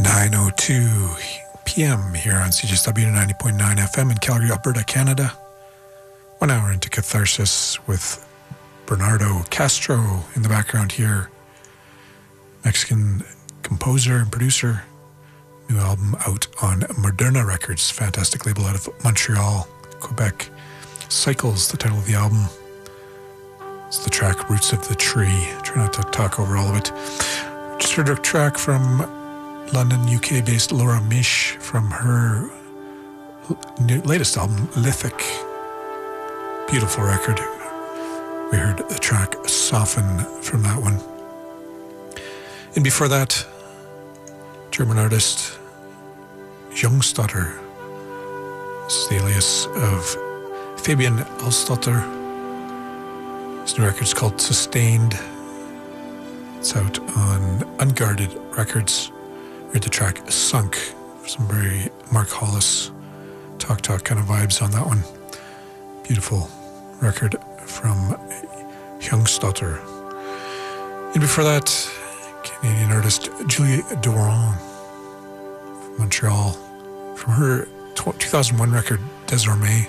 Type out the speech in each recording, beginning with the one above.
9:02 p.m. here on CJSW 90.9 FM in Calgary, Alberta, Canada. 1 hour into Catharsis with Bernardo Castro in the background here. Mexican composer and producer. New album out on Moderna Records, fantastic label out of Montreal, Quebec. Cycles, the title of the album. It's the track Roots of the Tree. Try not to talk over all of it. Just heard a track from London, UK-based Laura Misch from her latest album, Lithic. Beautiful record. We heard the track Soften from that one. And before that, German artist Jungstotter. This is the alias of Fabian Alstotter. His new record's called Sustained. It's out on Unguarded Records. We heard the track Sunk. Some very Mark Hollis talk kind of vibes on that one. Beautiful record from Jungstotter. And before that, Canadian artist Julia Durand from Montreal, from her 2001 record Désormais.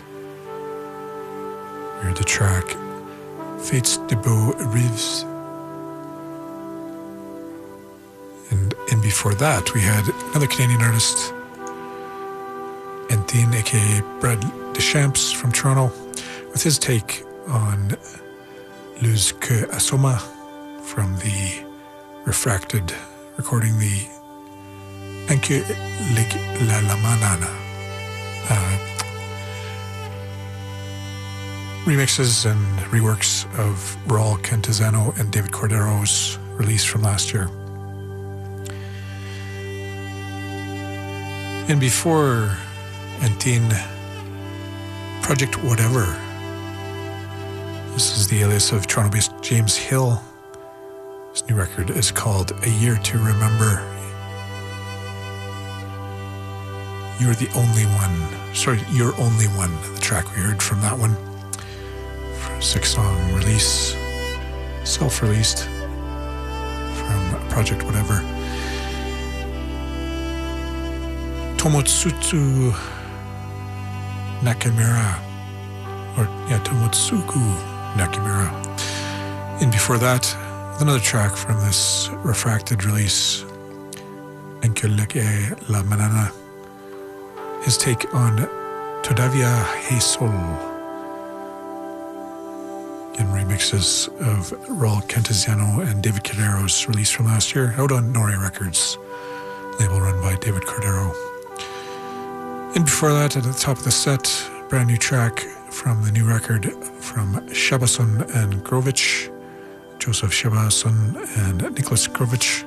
We heard the track Fates de Beaux Rives. And before that, we had another Canadian artist, Anthine, aka Brad Deschamps from Toronto, with his take on Luz que Asoma from the Refracted recording, the Anke La Manana remixes and reworks of Raul Cantizano and David Cordero's release from last year. And before Antine, Project Whatever. This is the alias of Toronto-based James Hill. His new record is called A Year to Remember. You're the Only One. Sorry, You're Only One, the track we heard from that one. For a 6-song release, self-released from Project Whatever. Tomotsutsu Nakamura, Tomotsuku Nakamura. And before that, another track from this Refracted release, Enkeleke La Manana, his take on Todavia Hey Sol, and remixes of Raul Cantizano and David Cordero's release from last year, out on Nori Records, label run by David Cordero. And before that, at the top of the set, brand new track from the new record from Shabason and Grovich, Joseph Shabason and Nicholas Grovich.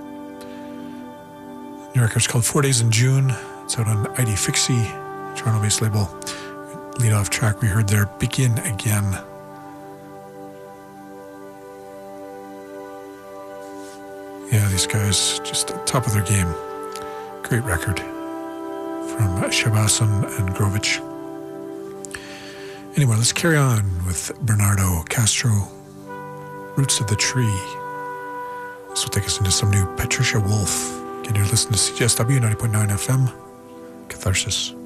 New record's called 4 Days in June. It's out on ID Fixie, Toronto-based label. Lead off track we heard there, Begin Again. Yeah, these guys just at the top of their game. Great record from Shabason and Grovich. Anyway, let's carry on with Bernardo Castro, Roots of the Tree. This will take us into some new Patricia Wolf. Again, you're listening to CJSW 90.9 FM, Catharsis.